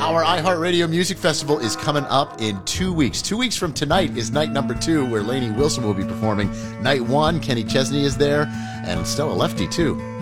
Our iHeartRadio Music Festival is coming up in 2 weeks. 2 weeks from tonight is night number 2, where Lainey Wilson will be performing. Night 1, Kenny Chesney is there, and Stella Lefty, too.